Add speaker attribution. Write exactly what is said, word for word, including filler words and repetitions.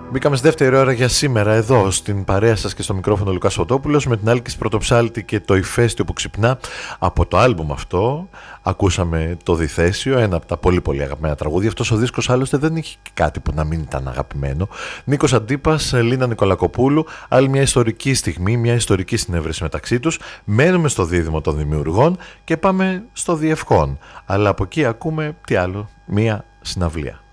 Speaker 1: Μπήκαμε στη δεύτερη ώρα για σήμερα εδώ στην παρέα σας και στο μικρόφωνο Λουκάς Φωτόπουλος με την Άλκης Πρωτοψάλτη και το ηφαίστειο που ξυπνά. Από το άλμπουμ αυτό ακούσαμε το Διθέσιο, ένα από τα πολύ πολύ αγαπημένα τραγούδια. Αυτός ο δίσκος άλλωστε δεν είχε κάτι που να μην ήταν αγαπημένο. Νίκος Αντίπας, Λίνα Νικολακοπούλου, άλλη μια ιστορική στιγμή, μια ιστορική συνέβρεση μεταξύ τους. Μένουμε στο δίδυμο των δημιουργών και πάμε στο Διευχών. Αλλά από εκεί ακούμε τι άλλο, μια συναυλία.